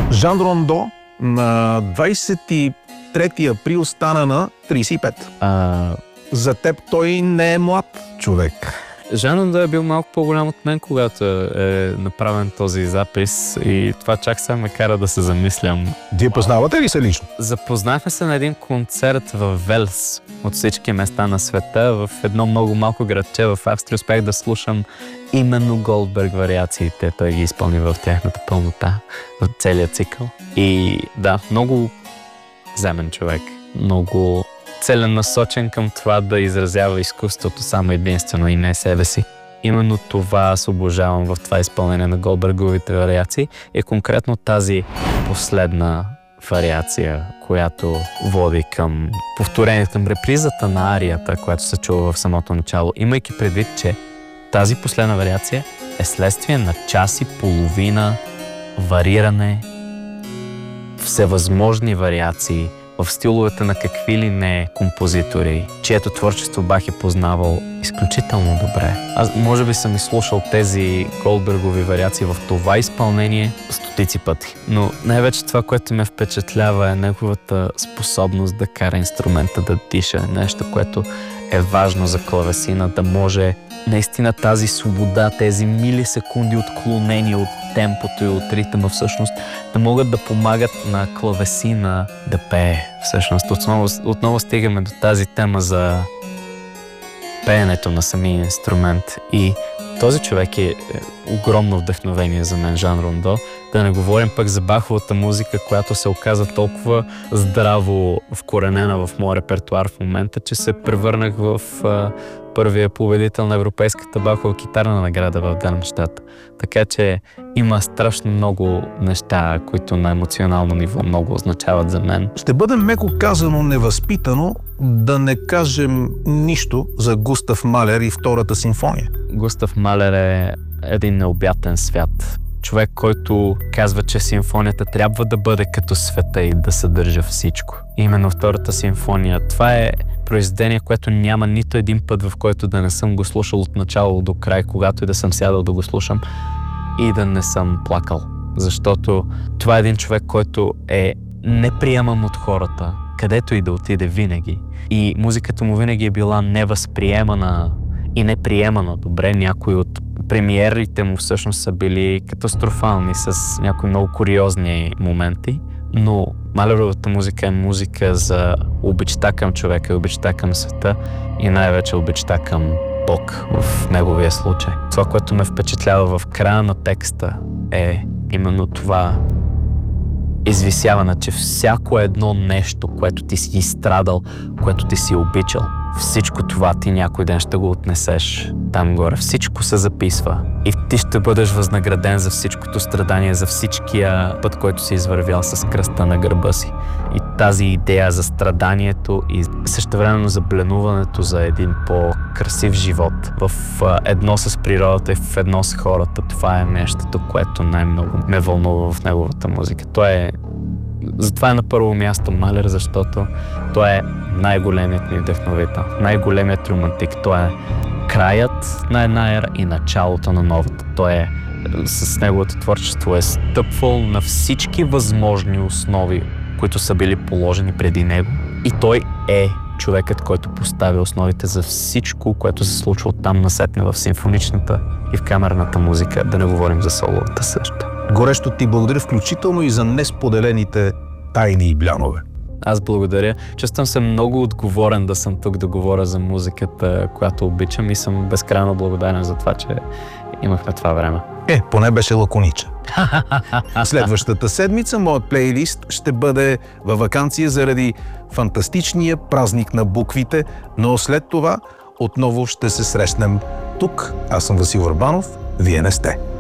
Жан Рондо на 23 април стана на 35. За теб той не е млад човек. Жан Рондо е бил малко по-голям от мен, когато е направен този запис и това чак сега ме кара да се замислям. Вие познавате ли се лично? Запознахме се на един концерт в Велс от всички места на света, в едно много малко градче в Австрия. Успях да слушам именно Голдберг вариациите. Той ги изпълни в тяхната пълнота, в целия цикъл. И да, много земен човек, много целенасочен към това да изразява изкуството само единствено и не себе си. Именно това аз обожавам в това изпълнение на Голдберговите вариации е конкретно тази последна вариация, която води към повторението, към репризата на арията, която се чува в самото начало, имайки предвид, че тази последна вариация е следствие на час и половина вариране, всевъзможни вариации в стиловете на какви ли не композитори, чието творчество Бах е познавал изключително добре. Аз може би съм изслушал тези Голдбергови вариации в това изпълнение стотици пъти. Но най-вече това, което ме впечатлява е неговата способност да кара инструмента да диша. Нещо, което е важно за клавесина, да може наистина тази свобода, тези милисекунди отклонения от темпото и от ритъма всъщност да могат да помагат на клавесина да пее. Всъщност отново стигаме до тази тема за пеенето на самия инструмент и този човек е огромно вдъхновение за мен, Жан Рондо. Да не говорим пък за Баховата музика, която се оказа толкова здраво вкоренена в моя репертуар в момента, че се превърнах в първия победител на Европейската Бахова китарна награда в Дармщат. Така че има страшно много неща, които на емоционално ниво много означават за мен. Ще бъдем меко казано невъзпитано да не кажем нищо за Густав Малер и Втората симфония. Густав Малер е един необятен свят. Човек, който казва, че симфонията трябва да бъде като света и да съдържа всичко. Именно Втората симфония. Това е произведение, което няма нито един път, в който да не съм го слушал от начало до край, когато и да съм сядал да го слушам и да не съм плакал. Защото това е един човек, който е неприеман от хората, където и да отиде винаги. И музиката му винаги е била невъзприемана и неприемана добре. Някои от премиерите му всъщност са били катастрофални с някои много куриозни моменти, но Малеровата музика е музика за обичта към човека, обичта към света и най-вече обичта към Бог в неговия случай. Това, което ме впечатлява в края на текста е именно това извисяване, че всяко едно нещо, което ти си изстрадал, което ти си обичал, всичко това ти някой ден ще го отнесеш там горе. Всичко се записва и ти ще бъдеш възнаграден за всичкото страдание, за всичкия път, който си извървял с кръста на гърба си. И тази идея за страданието и същевременно за бленуването за един по-красив живот в едно с природата и в едно с хората, това е нещото, което най-много ме вълнува в неговата музика. Затова е на първо място Малер, защото той е най-големият ми вдъхновител, най-големият романтик. Той е краят на една ера и началото на новата. Той е с неговото творчество е стъпвал на всички възможни основи, които са били положени преди него. И той е човекът, който поставя основите за всичко, което се случва оттам насетне в симфоничната и в камерната музика, да не говорим за соловата също. Горещо ти благодаря, включително и за несподелените тайни и блянове. Аз благодаря. Чувствам се много отговорен да съм тук да говоря за музиката, която обичам и съм безкрайно благодарен за това, че имахме това време. Поне беше лаконичен. Следващата седмица моят плейлист ще бъде във ваканция заради фантастичния празник на буквите, но след това отново ще се срещнем тук. Аз съм Васил Върбанов, вие не сте.